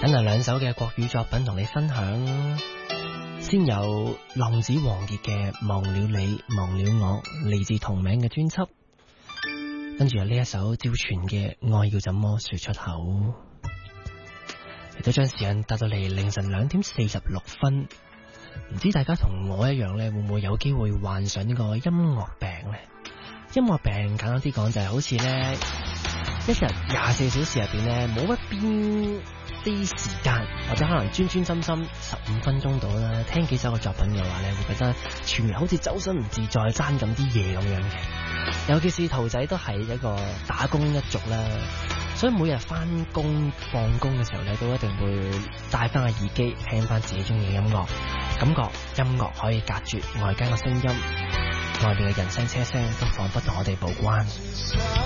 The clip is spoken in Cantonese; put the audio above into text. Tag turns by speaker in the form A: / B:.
A: 等嚟兩首嘅國語作品同你分享，先有浪子王傑嘅《忘了你忘了我》，嚟自同名嘅專輯，跟住有呢一首趙傳嘅《愛要怎麼說出口》。亦都將時間達到嚟凌晨2:46，唔知大家同我一樣呢，會唔會有機會患上呢個音樂病呢？音樂病簡單啲講就係好似呢，一日24小時入邊呢，冇乜邊啲時間或者可能專心15分鐘到啦，聽幾首嘅作品嘅話呢，會覺得全日好似周身唔自在，爭咁啲嘢咁樣嘅。尤其是兔仔都係一個打工一族啦，所以每日翻工放工嘅時候呢，都一定會帶翻個耳機聽翻自己中意嘅音樂，感覺音樂可以隔絕外間嘅聲音，外面嘅人聲車聲都仿佛同我哋無關。